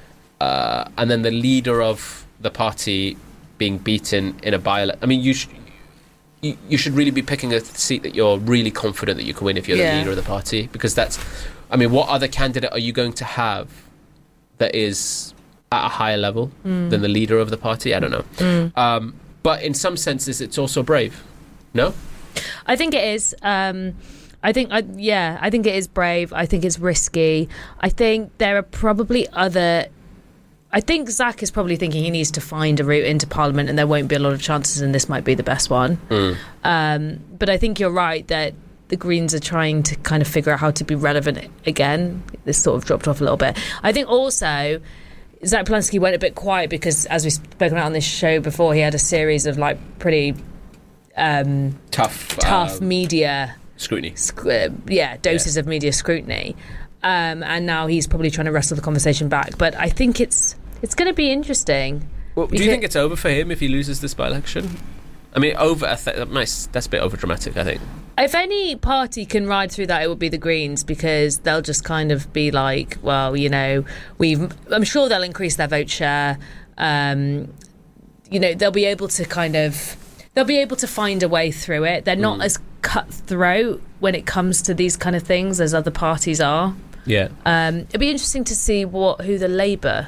Uh, and then the leader of the party being beaten in a by-election. I mean, you, sh- you you should really be picking a seat that you're really confident that you can win if you're Yeah. the leader of the party. Because that's... I mean, what other candidate are you going to have that is at a higher level Mm. than the leader of the party? I don't know. Mm. Um, but in some senses, it's also brave. No? I think it is. Um, I think, I, yeah, I think it is brave. I think it's risky. I think there are probably other... I think Zach is probably thinking he needs to find a route into Parliament and there won't be a lot of chances and this might be the best one. Mm. Um, but I think you're right that the Greens are trying to kind of figure out how to be relevant again. This sort of dropped off a little bit. I think also Zach Polanski went a bit quiet because, as we've spoken about on this show before, he had a series of like pretty um, Tough. tough um, media... Scrutiny. Sc- uh, yeah, doses of media scrutiny. Um, and now he's probably trying to wrestle the conversation back. But I think it's it's going to be interesting. Well, do you think it's over for him if he loses this by-election? I mean, over. I th- nice. That's a bit over dramatic, I think. If any party can ride through that, it would be the Greens, because they'll just kind of be like, well, you know, we've. I'm sure they'll increase their vote share. Um, you know, they'll be able to kind of. They'll be able to find a way through it. They're not Mm. as cutthroat when it comes to these kind of things as other parties are. Yeah. Um, it'd be interesting to see what who the Labour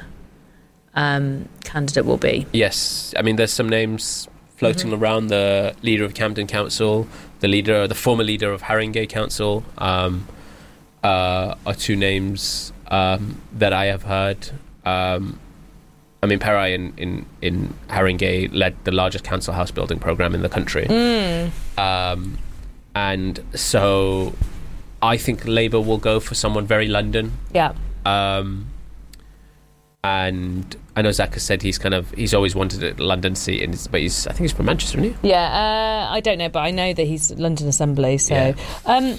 um, candidate will be. Yes. I mean, there's some names floating Mhm. around. The leader of Camden Council, the leader, the former leader of Haringey Council, um, uh, are two names um, that I have heard. Um, I mean, Perai in, in, in Haringey led the largest council house building programme in the country. Mm. Um, and so I think Labour will go for someone very London. Yeah. Um, and I know Zach has said he's kind of he's always wanted a London seat, in his, but he's I think he's from Manchester, isn't he? Yeah, uh, I don't know, but I know that he's London Assembly. So, Yeah. um,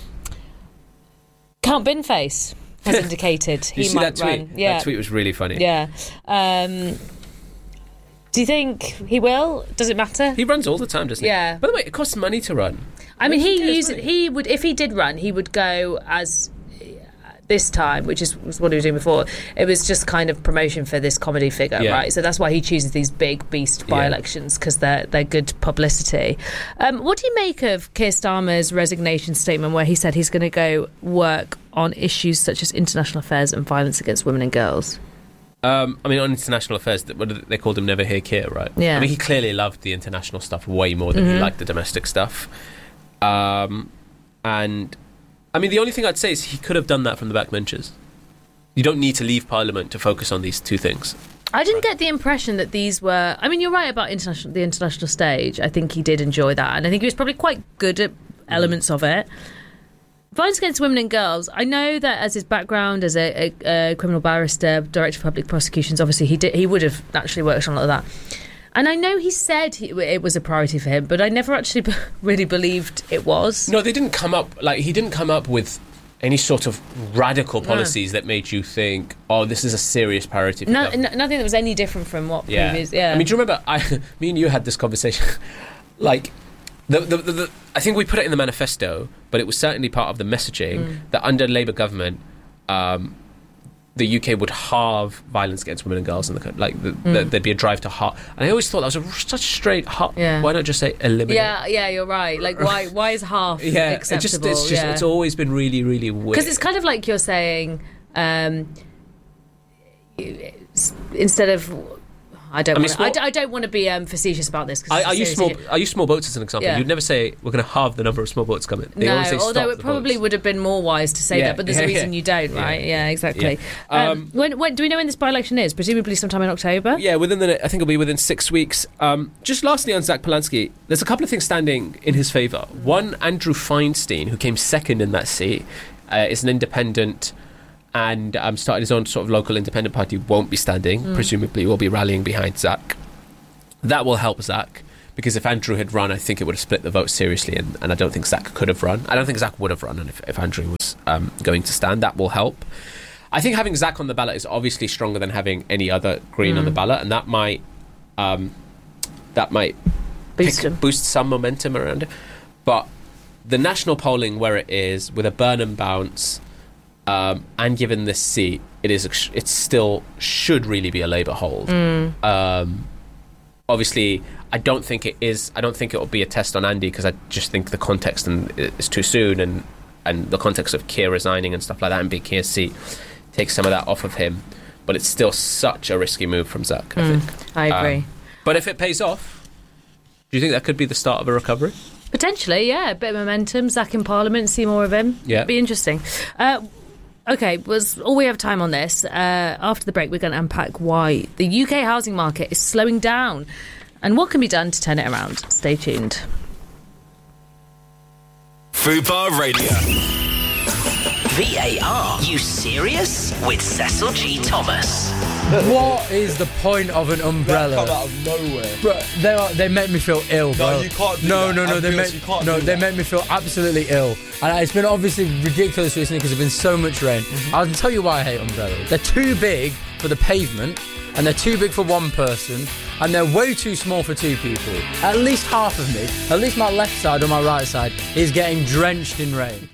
Count Binface has indicated Did you he see might that tweet? run. Yeah, That tweet was really funny. yeah. Um, do you think he will? Does it matter? He runs all the time, doesn't he? Yeah. By the way, it costs money to run. I mean, Where he does he used get his he would if he did run, he would go as this time, which is was what he was doing before. It was just kind of promotion for this comedy figure, Yeah. right? So that's why he chooses these big beast Yeah. by-elections, because they're they're good publicity. Um, what do you make of Keir Starmer's resignation statement, where he said he's going to go work on issues such as international affairs and violence against women and girls? Um, I mean, on international affairs, th- what did they called him Never Hear Keir, right? Yeah. I mean, he clearly loved the international stuff way more than he Mhm. liked the domestic stuff. Um, and, I mean, the only thing I'd say is he could have done that from the backbenches. You don't need to leave Parliament to focus on these two things. I didn't get the impression that these were. I mean, you're right about international, the international stage. I think he did enjoy that, and I think he was probably quite good at elements of it. Violence against women and girls. I know that as his background as a, a, a criminal barrister, director of public prosecutions, obviously he did. He would have naturally worked on a lot of that. And I know he said he, it was a priority for him, but I never actually b- really believed it was. No, they didn't come up, like, he didn't come up with any sort of radical No. policies that made you think, oh, this is a serious priority for No, government. n- nothing that was any different from what Yeah. previous. Yeah. I mean, do you remember, I, me and you had this conversation, like, the, the, the, the, I think we put it in the manifesto, but it was certainly part of the messaging Mm. that under Labour government, um, the U K would halve violence against women and girls in the country. Like, the, the, Mm. there'd be a drive to halve. And I always thought that was a, such a straight halve. Yeah. Why not just say eliminate? Yeah, yeah, you're right. Like, why? Why is half Yeah, it acceptable? just, it's just, yeah. it's always been really, really weird. Because it's kind of like you're saying, um, instead of, I don't. I mean, wanna, small- I, d- I don't want to be um, facetious about this. 'cause I, it's a I use serious small. issue. I use small boats as an example. Yeah. You'd never say we're going to halve the number of small boats coming. They No, always say although stop it the probably boats. would have been more wise to say Yeah. that, but there's a Yeah, reason yeah. you don't, Yeah. right? Yeah, exactly. Yeah. Um, Um, when, when do we know when this by-election is? Presumably sometime in October. Yeah, within the. I think it'll be within six weeks. Um, just lastly on Zach Polanski, there's a couple of things standing in his favour. One, Andrew Feinstein, who came second in that seat, uh, is an independent. And um, started his own sort of local independent party, won't be standing. Mm. Presumably will be rallying behind Zach. That will help Zach, because if Andrew had run, I think it would have split the vote seriously, and, and I don't think Zach could have run. I don't think Zach would have run if, if Andrew was um, going to stand. That will help. I think having Zach on the ballot is obviously stronger than having any other Green Mm. on the ballot, and that might um, that might Boost pick- him. boost some momentum around it. But the national polling where it is, with a Burnham bounce, um, and given this seat, it is ex- it still should really be a Labour hold. Mm. Um, obviously, I don't think it is. I don't think it will be a test on Andy, because I just think the context and it's too soon, and and the context of Keir resigning and stuff like that, and being Keir's seat takes some of that off of him. But it's still such a risky move from Zach, I Mm, think. I agree. Um, but if it pays off, do you think that could be the start of a recovery? Potentially, yeah. A bit of momentum. Zach in Parliament, see more of him. Yeah. Be interesting. Uh, okay, was all we have time on this. Uh, after the break, we're going to unpack why the U K housing market is slowing down and what can be done to turn it around. Stay tuned. Fubar Radio. V A R. You serious? With Cecil G. Thomas. What is the point of an umbrella? Come out of nowhere. Bro, they are, they make me feel ill, bro. No, you can't do no, that. No, no, they Ambulance, make you can't no, do they that. make me feel absolutely ill. And it's been obviously ridiculous recently because there's been so much rain. Mm-hmm. I'll tell you why I hate umbrellas. They're too big for the pavement, and they're too big for one person, and they're way too small for two people. At least half of me, at least my left side or my right side, is getting drenched in rain.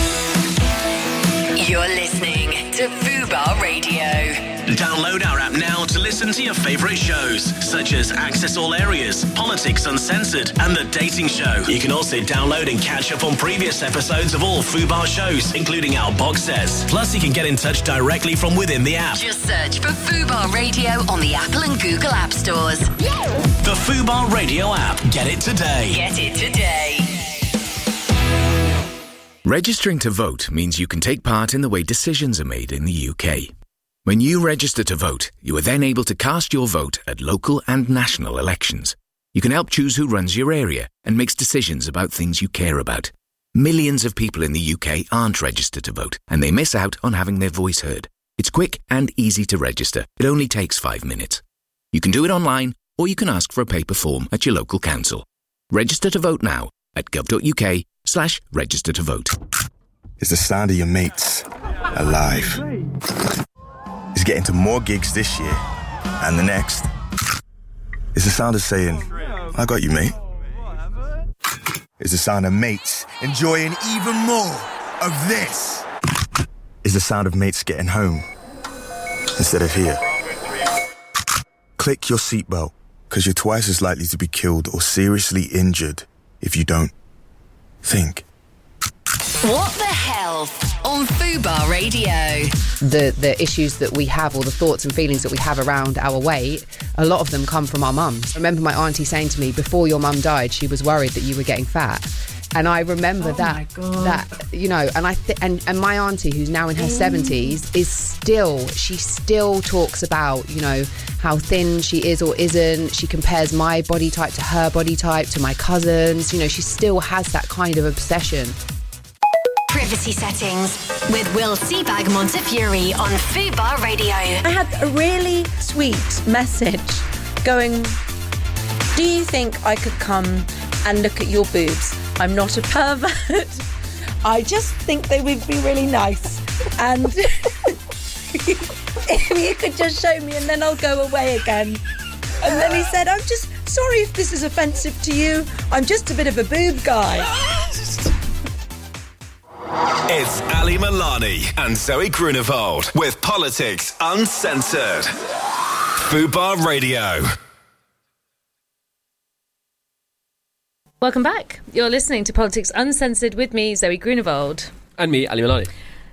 You're listening to Fubar Radio. Download our app now to listen to your favourite shows, such as Access All Areas, Politics Uncensored, and The Dating Show. You can also download and catch up on previous episodes of all Fubar shows, including our box sets. Plus, you can get in touch directly from within the app. Just search for Fubar Radio on the Apple and Google App Stores. The Fubar Radio app. Get it today. Get it today. Registering to vote means you can take part in the way decisions are made in the U K. When you register to vote, you are then able to cast your vote at local and national elections. You can help choose who runs your area and makes decisions about things you care about. Millions of people in the U K aren't registered to vote, and they miss out on having their voice heard. It's quick and easy to register. It only takes five minutes. You can do it online, or you can ask for a paper form at your local council. Register to vote now at gov.uk slash register to vote. It's the sound of your mates alive. It's getting to more gigs this year and the next. It's the sound of saying, I got you, mate. It's the sound of mates enjoying even more of this. It's the sound of mates getting home instead of here. Click your seatbelt, because you're twice as likely to be killed or seriously injured if you don't. Think. What the hell on Fubar Radio? The the issues that we have, or the thoughts and feelings that we have around our weight, a lot of them come from our mums. I remember my auntie saying to me, before your mum died, she was worried that you were getting fat. And I remember Oh that, my God. that you know, and I th- and and my auntie, who's now in her seventies, is still she still talks about, you know, how thin she is or isn't. She compares my body type to her body type, to my cousins. You know, she still has that kind of obsession. Privacy settings with Will Seabag Montefiore on Fubar Radio. I had a really sweet message going, do you think I could come and look at your boobs? I'm not a pervert. I just think they would be really nice. And if you could just show me and then I'll go away again. And then he said, I'm just sorry if this is offensive to you. I'm just a bit of a boob guy. It's Ali Milani and Zoe Grunewald with Politics Uncensored. Fubar Radio. Welcome back. You're listening to Politics Uncensored with me, Zoe Grunewald. And me, Ali Milani.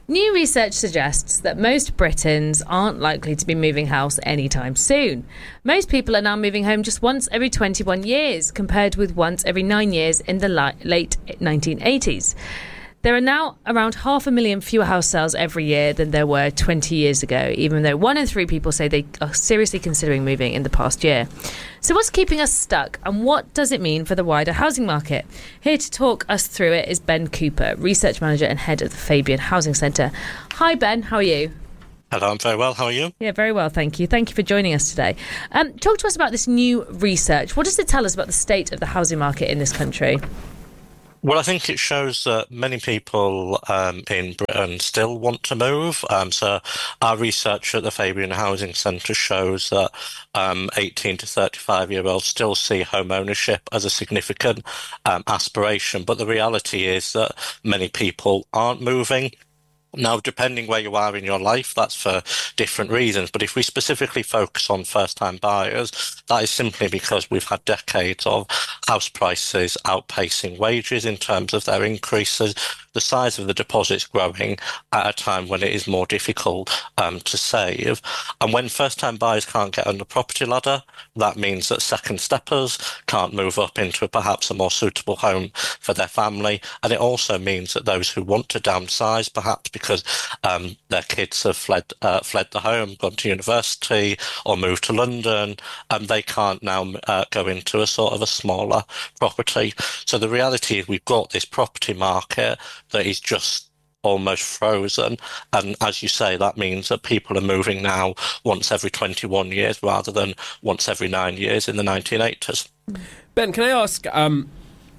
New research suggests that most Britons aren't likely to be moving house anytime soon. Most people are now moving home just once every twenty-one years, compared with once every nine years in the li- late nineteen eighties. There are now around half a million fewer house sales every year than there were twenty years ago, even though one in three people say they are seriously considering moving in the past year. So what's keeping us stuck, and what does it mean for the wider housing market? Here to talk us through it is Ben Cooper, Research Manager and Head of the Fabian Housing Centre. Hi Ben, how are you? Hello, I'm very well. How are you? Yeah, very well, thank you. Thank you for joining us today. Um, talk to us about this new research. What does it tell us about the state of the housing market in this country? Well, I think it shows that many people um, in Britain still want to move. Um, so our research at the Fabian Housing Centre shows that um, eighteen to thirty-five-year-olds still see home ownership as a significant um, aspiration. But the reality is that many people aren't moving. Now, depending where you are in your life, that's for different reasons. But if we specifically focus on first-time buyers, that is simply because we've had decades of house prices outpacing wages in terms of their increases, the size of the deposits growing at a time when it is more difficult um, to save. And when first-time buyers can't get on the property ladder, that means that second steppers can't move up into perhaps a more suitable home for their family. And it also means that those who want to downsize, perhaps because um, their kids have fled uh, fled the home, gone to university or moved to London, and um, they can't now uh, go into a sort of a smaller property. So the reality is we've got this property market that is just almost frozen. And as you say, that means that people are moving now once every twenty-one years rather than once every nine years in the nineteen eighties. Ben, can I ask... Um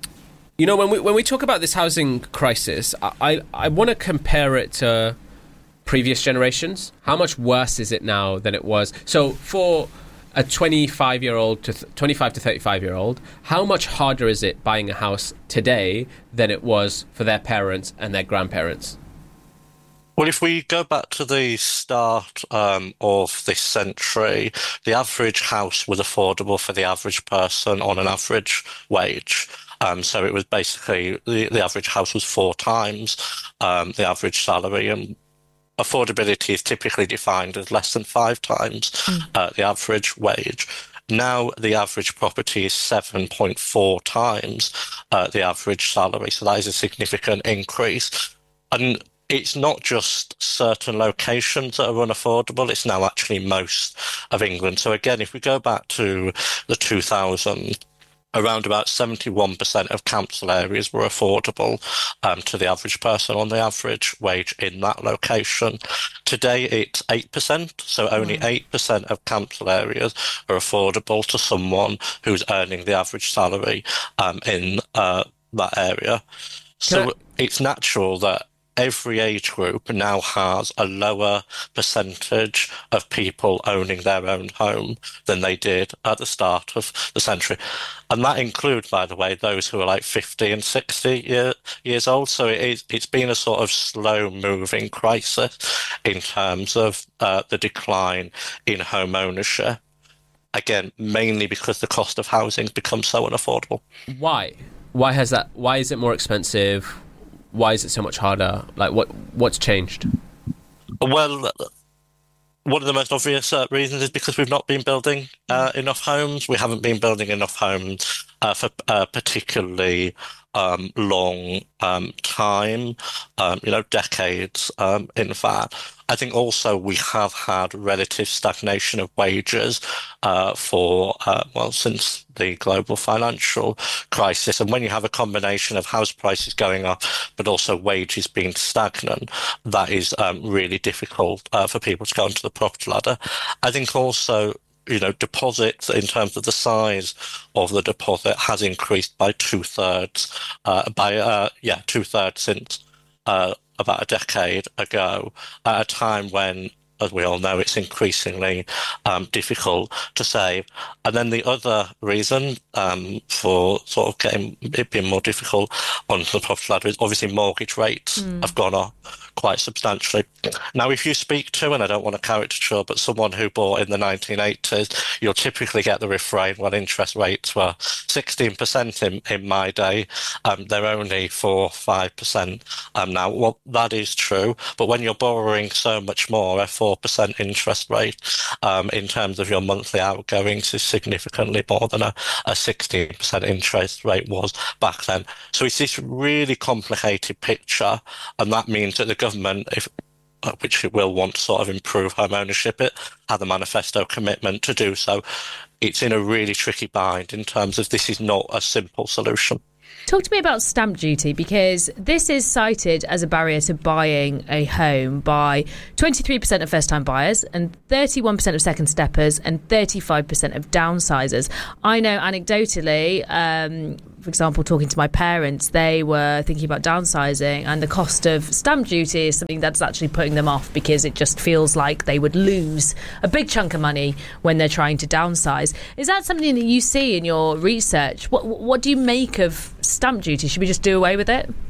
You know, when we when we talk about this housing crisis, I, I, I want to compare it to previous generations. How much worse is it now than it was? So for a twenty-five-year-old to th- twenty-five to thirty-five-year-old, how much harder is it buying a house today than it was for their parents and their grandparents? Well, if we go back to the start um, of this century, the average house was affordable for the average person on an average wage. Um, so it was basically, the, the average house was four times um, the average salary, and affordability is typically defined as less than five times mm. uh, the average wage. Now the average property is seven point four times uh, the average salary, so that is a significant increase. And it's not just certain locations that are unaffordable, it's now actually most of England. So again, if we go back to the two thousands, around about seventy-one percent of council areas were affordable um, to the average person on the average wage in that location. Today, it's eight percent, so only mm. eight percent of council areas are affordable to someone who's earning the average salary um, in uh, that area. So I- it's natural that every age group now has a lower percentage of people owning their own home than they did at the start of the century. And that includes, by the way, those who are like fifty and sixty year, years old. So it is, it's been a sort of slow-moving crisis in terms of uh, the decline in home ownership. Again, mainly because the cost of housing becomes so unaffordable. Why? Why has that? Why is it more expensive? Why is it so much harder? Like, what what's changed? Well, one of the most obvious uh, reasons is because we've not been building uh, enough homes. We haven't been building enough homes uh, for uh, particularly um, long um, time, um, you know, decades, um, in fact. I think also we have had relative stagnation of wages uh, for, uh, well, since the global financial crisis. And when you have a combination of house prices going up, but also wages being stagnant, that is um, really difficult uh, for people to go onto the property ladder. I think also, you know, deposits in terms of the size of the deposit has increased by two thirds, uh, by, uh, yeah, two thirds since uh, about a decade ago, at a time when as we all know, it's increasingly um, difficult to save. And then the other reason um, for sort of getting it being more difficult on the property ladder is obviously mortgage rates mm. have gone up quite substantially. Now, if you speak to, and I don't want to caricature, but someone who bought in the nineteen eighties, you'll typically get the refrain, well, interest rates were sixteen percent in, in my day. Um, they're only four or five percent um, now. Well, that is true, but when you're borrowing so much more, a four percent interest rate um, in terms of your monthly outgoings is significantly more than a, a sixteen percent interest rate was back then. So it's this really complicated picture, and that means that the government, if which it will want to sort of improve home ownership, it had a manifesto commitment to do so. It's in a really tricky bind in terms of this is not a simple solution. Talk to me about stamp duty, because this is cited as a barrier to buying a home by twenty-three percent of first-time buyers and thirty-one percent of second steppers and thirty-five percent of downsizers. I know anecdotally, um, for example, talking to my parents, they were thinking about downsizing, and the cost of stamp duty is something that's actually putting them off because it just feels like they would lose a big chunk of money when they're trying to downsize. Is that something that you see in your research? What, what do you make of stamp duty? Should we just do away with it?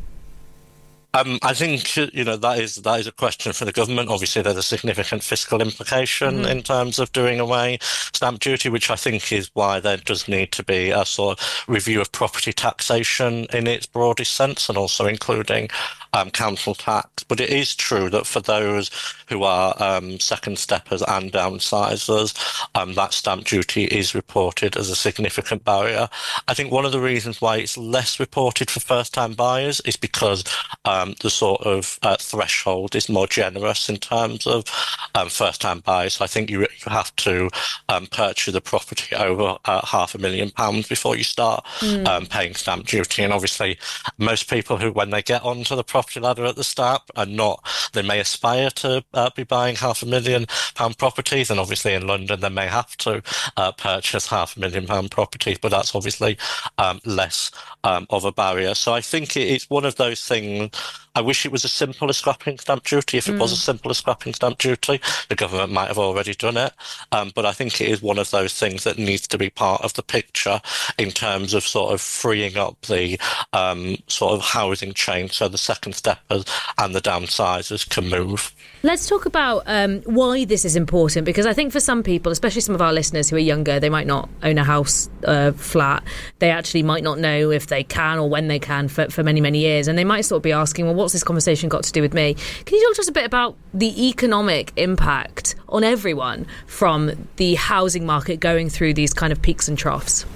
Um, I think, you know, that is that is a question for the government. Obviously, there's a significant fiscal implication mm-hmm. in terms of doing away stamp duty, which I think is why there does need to be a sort of review of property taxation in its broadest sense, and also including um, council tax. But it is true that for those who are um, second steppers and downsizers, um, that stamp duty is reported as a significant barrier. I think one of the reasons why it's less reported for first-time buyers is because um, Um, the sort of uh, threshold is more generous in terms of um, first-time buyers. So I think you you have to um, purchase a property over uh, half a million pounds before you start mm. um, paying stamp duty. And obviously, most people who, when they get onto the property ladder at the start, are not. They may aspire to uh, be buying half a million pound properties, and obviously in London they may have to uh, purchase half a million pound properties, but that's obviously um, less um, of a barrier. So I think it, it's one of those things. I wish it was as simple as scrapping stamp duty. If it mm. was as simple as scrapping stamp duty, the government might have already done it. Um, but I think it is one of those things that needs to be part of the picture in terms of sort of freeing up the um, sort of housing chain so the second steppers and the downsizers can move. Let's talk about um, why this is important, because I think for some people, especially some of our listeners who are younger, they might not own a house uh, flat. They actually might not know if they can or when they can for, for many, many years. And they might sort of be asking, well, what's this conversation got to do with me? Can you talk to us a bit about the economic impact on everyone from the housing market going through these kind of peaks and troughs?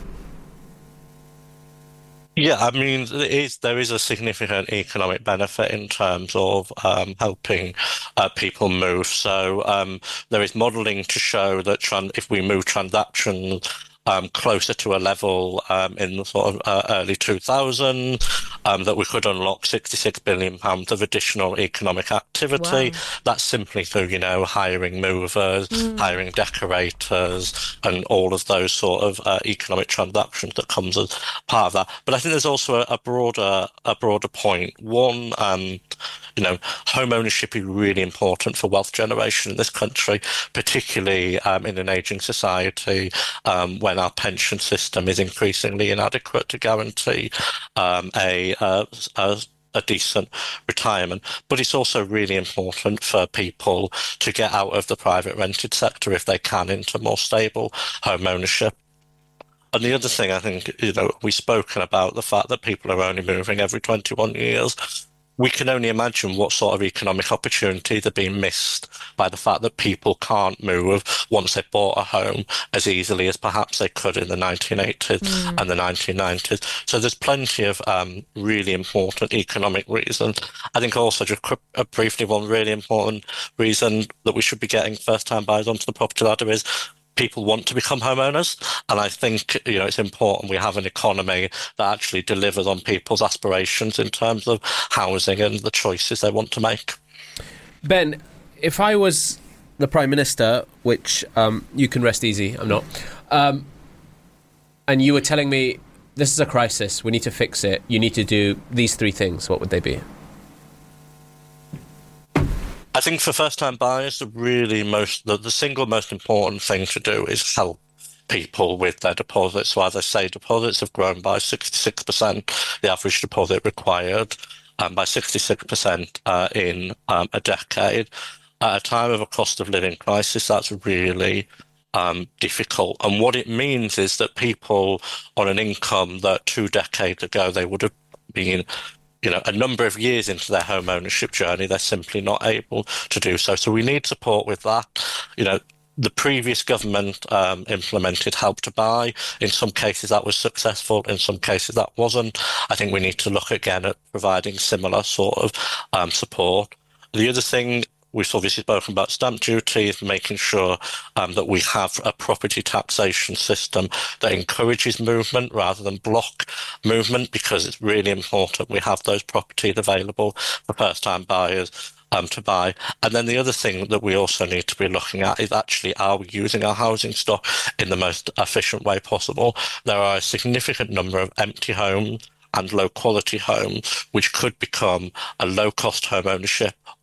Yeah, I mean, it is, there is a significant economic benefit in terms of um, helping uh, people move. So um, there is modelling to show that tran- if we move transactions Um, closer to a level um, in the sort of uh, early two thousands, um, that we could unlock sixty-six billion pounds of additional economic activity. Wow. That's simply through, you know, hiring movers, mm. hiring decorators, and all of those sort of uh, economic transactions that comes as part of that. But I think there's also a, a broader, a broader point. One, um, you know, home ownership is really important for wealth generation in this country, particularly um, in an ageing society, um, when our pension system is increasingly inadequate to guarantee um, a, uh, a a decent retirement. But it's also really important for people to get out of the private rented sector if they can into more stable home ownership. And the other thing, I think, you know, we've spoken about the fact that people are only moving every twenty-one years. We can only imagine what sort of economic opportunities are being missed by the fact that people can't move once they've bought a home as easily as perhaps they could in the nineteen eighties mm. and the nineteen nineties. So there's plenty of um, really important economic reasons. I think also just uh, briefly one really important reason that we should be getting first-time buyers onto the property ladder is people want to become homeowners, and I think, you know, it's important we have an economy that actually delivers on people's aspirations in terms of housing and the choices they want to make. Ben, if I was the Prime Minister, which um, you can rest easy, I'm not, um, and you were telling me this is a crisis, we need to fix it, you need to do these three things, what would they be? I think for first-time buyers, the really most, the, the single most important thing to do is help people with their deposits. So as I say, deposits have grown by sixty-six percent, the average deposit required, um, by sixty-six percent uh, in um, a decade. At a time of a cost of living crisis, that's really um, difficult. And what it means is that people on an income that two decades ago they would have been, you know, a number of years into their home ownership journey, they're simply not able to do so. So we need support with that. You know, the previous government um, implemented Help to Buy. In some cases that was successful, in some cases that wasn't. I think we need to look again at providing similar sort of um, support. The other thing, we've obviously spoken about stamp duty, is making sure um, that we have a property taxation system that encourages movement rather than block movement, because it's really important we have those properties available for first-time buyers Um, to buy. And then the other thing that we also need to be looking at is actually, are we using our housing stock in the most efficient way possible? There are a significant number of empty homes and low quality homes which could become a low cost home ownership